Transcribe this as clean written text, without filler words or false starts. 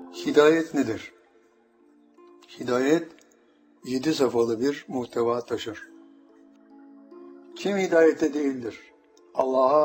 Hidayet nedir? Hidayet 7 safhalı bir muhteva taşır. Kim hidayette değildir? Allah'a